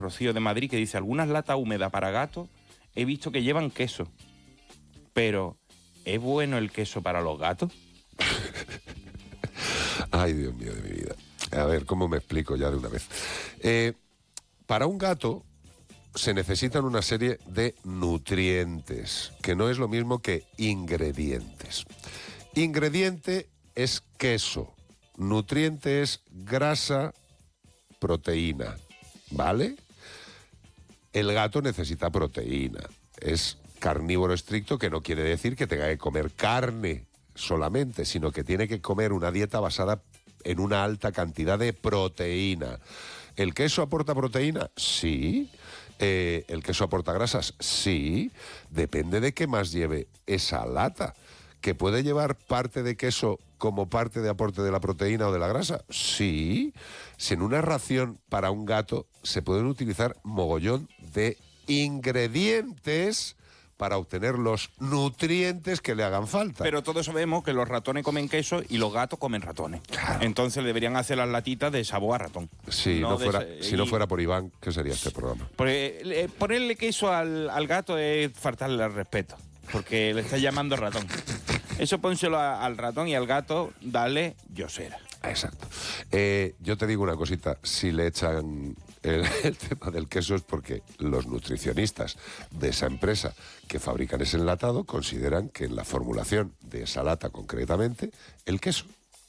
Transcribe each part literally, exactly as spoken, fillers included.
Rocío de Madrid, que dice, algunas latas húmedas para gatos he visto que llevan queso. Pero, ¿es bueno el queso para los gatos? Ay, Dios mío de mi vida. A ver, ¿cómo me explico ya de una vez? Eh, para un gato se necesitan una serie de nutrientes, que no es lo mismo que ingredientes. Ingrediente es queso, nutriente es grasa, proteína, ¿vale? El gato necesita proteína, es carnívoro estricto, que no quiere decir que tenga que comer carne solamente, sino que tiene que comer una dieta basada en una alta cantidad de proteína. ¿El queso aporta proteína? Sí. Eh, ¿El queso aporta grasas? Sí. Depende de qué más lleve esa lata. ¿Que puede llevar parte de queso como parte de aporte de la proteína o de la grasa? Sí. Si en una ración para un gato se pueden utilizar mogollón de ingredientes para obtener los nutrientes que le hagan falta. Pero todos sabemos que los ratones comen queso y los gatos comen ratones. Claro. Entonces deberían hacer las latitas de sabor a ratón. Si no, no fuera, de, si no fuera por Iván, ¿qué sería este programa? Porque eh, ponerle queso al, al gato es faltarle al respeto, porque le está llamando ratón. Eso pónselo a, al ratón y al gato, dale yosera. Exacto. Eh, yo te digo una cosita, si le echan el, el tema del queso es porque los nutricionistas de esa empresa que fabrican ese enlatado consideran que en la formulación de esa lata concretamente, el queso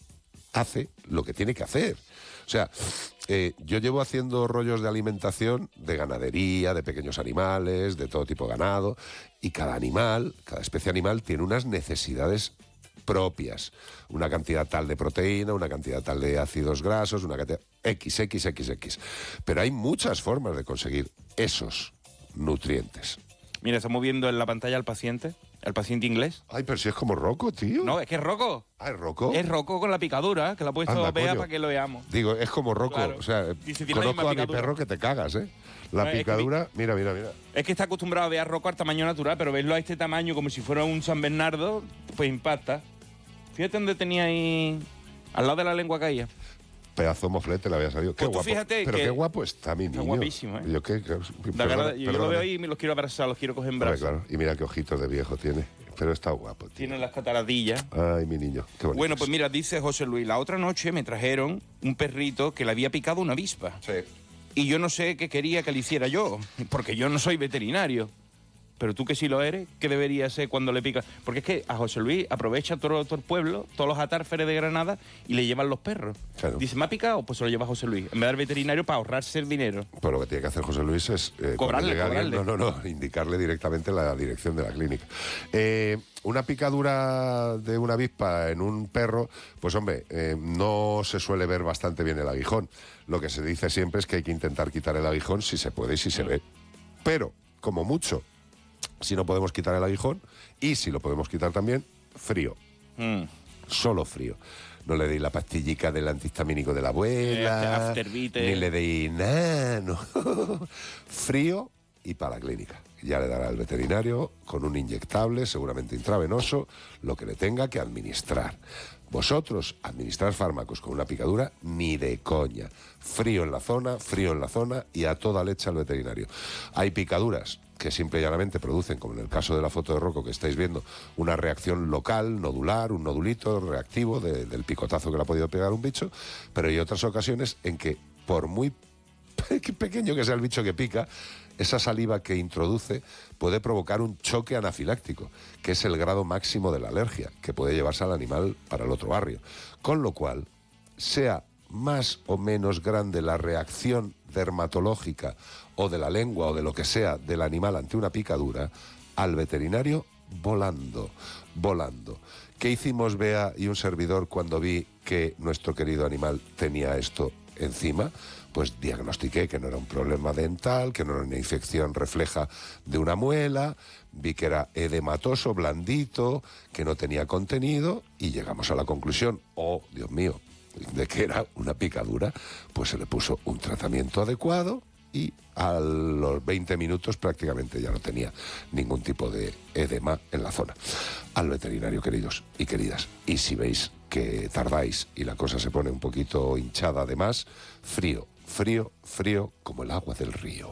hace lo que tiene que hacer. O sea, eh, yo llevo haciendo rollos de alimentación, de ganadería, de pequeños animales, de todo tipo de ganado, y cada animal, cada especie animal tiene unas necesidades propias, una cantidad tal de proteína, una cantidad tal de ácidos grasos, una cantidad X, X, X, X. Pero hay muchas formas de conseguir esos nutrientes. Mira, estamos viendo en la pantalla al paciente, al paciente inglés. Ay, pero si es como Rocco, tío. No, es que es Rocco. Ah, ¿es Rocco? Es Rocco con la picadura, que la ha puesto Anda, Bea coño. para que lo veamos. Digo, es como Rocco, Claro. o sea, Dice, tiene la conozco misma a mi picadura. perro que te cagas, ¿eh? La No, es que picadura, mira, mira, mira. Es que está acostumbrado a ver a Rocco al tamaño natural, pero verlo a este tamaño como si fuera un San Bernardo, pues impacta. Fíjate dónde tenía ahí, al lado de la lengua caída. Pedazo moflete le había salido. Qué Pues tú guapo. fíjate pero que- qué guapo está mi Está niño. guapísimo, ¿eh? Yo, qué, qué- Da perdona, ganas de- yo lo perdóname. veo ahí y me los quiero abrazar, los quiero coger en Hombre, brazos. claro. Y mira qué ojitos de viejo tiene. Pero está guapo, tío. Tienen las cataratillas. Ay, mi niño. Qué bonito. Bueno, pues mira, dice José Luis, la otra noche me trajeron un perrito que le había picado una avispa. Sí. Y yo no sé qué quería que le hiciera yo, porque yo no soy veterinario. Pero tú que sí lo eres, ¿qué debería ser cuando le pica? Porque es que a José Luis aprovecha todo, todo el pueblo, todos los atárferes de Granada, y le llevan los perros. Claro. Dice, ¿me ha picado? Pues se lo lleva José Luis. En vez del veterinario para ahorrarse el dinero. Pues lo que tiene que hacer José Luis es... eh, cuando Cobrarle, llegue alguien- cobrarle. No, no, no. Indicarle directamente la dirección de la clínica. Eh, una picadura de una avispa en un perro, pues hombre, eh, no se suele ver bastante bien el aguijón. Lo que se dice siempre es que hay que intentar quitar el aguijón si se puede y si se ve. Pero, como mucho, si no podemos quitar el aguijón, y si lo podemos quitar también, frío. Mm. Solo frío. No le deis la pastillica del antihistamínico de la abuela, Eh, Afterbite. ni le deis nada, no. Frío y para la clínica. Ya le dará el veterinario con un inyectable, seguramente intravenoso, lo que le tenga que administrar. Vosotros, administrar fármacos con una picadura, ni de coña. Frío en la zona, frío en la zona y a toda leche al veterinario. Hay picaduras que simple y llanamente producen, como en el caso de la foto de Rocco que estáis viendo, una reacción local, nodular, un nodulito reactivo de- del picotazo que le ha podido pegar un bicho, pero hay otras ocasiones en que, por muy pe- pequeño que sea el bicho que pica, esa saliva que introduce puede provocar un choque anafiláctico, que es el grado máximo de la alergia, que puede llevarse al animal para el otro barrio. Con lo cual, sea más o menos grande la reacción dermatológica o de la lengua o de lo que sea del animal ante una picadura, al veterinario volando, volando. ¿Qué hicimos Bea y un servidor cuando vi que nuestro querido animal tenía esto encima? Pues diagnostiqué que no era un problema dental, que no era una infección refleja de una muela, vi que era edematoso, blandito, que no tenía contenido y llegamos a la conclusión, oh, Dios mío, de que era una picadura. Pues se le puso un tratamiento adecuado y a los veinte minutos prácticamente ya no tenía ningún tipo de edema en la zona. Al veterinario, queridos y queridas. Y si veis que tardáis y la cosa se pone un poquito hinchada de más, frío, frío, frío como el agua del río.